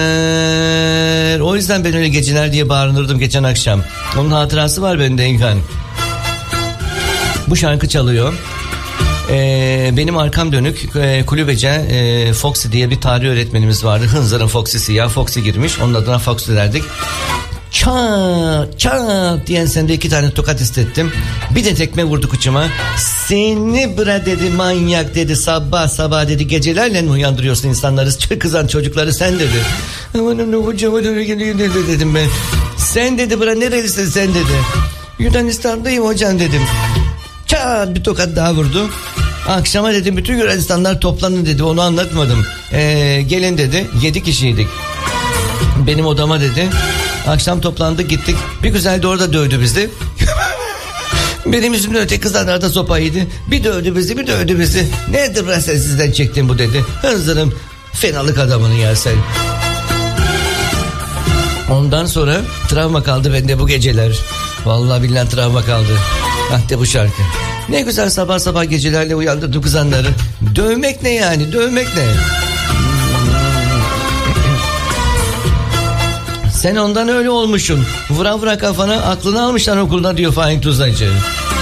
O yüzden ben öyle geceler diye bağırırdım geçen akşam. Onun hatırası var bende İlkan. Bu şarkı çalıyor. Benim arkam dönük kulübece Foxy diye bir tarih öğretmenimiz vardı. Hınzır'ın Foxy'si ya, Foxy girmiş, onun adına Foxy derdik. Çat çat diyen sende 2 tane tokat istettim. Bir de tekme vurdu kıçıma. Seni bre dedi, manyak dedi, sabah sabah dedi, gecelerle mi uyandırıyorsun insanları, kızan çocukları sen dedi. Aman ne hocam dedim ben. Sen dedi bre, nerelisin sen dedi. Yunanistan'dayım hocam dedim. Çat bir tokat daha vurdu. Akşama dedim bütün Yunanistanlar toplanın dedi, onu anlatmadım. Gelin dedi, 7 kişiydik. Benim odama dedi. Akşam toplandık gittik. Bir güzel de orada dövdü bizi. Benim yüzümden öteki kızlar da sopaydı. Bir dövdü bizi, bir dövdü bizi. Nedir ben sen sizden çektim bu dedi. Hınzırım fenalık adamını ya sen. Ondan sonra travma kaldı bende bu geceler. Vallahi billahi travma kaldı. Ah de bu şarkı. Ne güzel sabah sabah gecelerle uyandırdı kızanları. Dövmek ne yani, dövmek ne? Sen ondan öyle olmuşsun. Vura vura kafana, aklını almışlar okulda diyor Faik Tuzacı.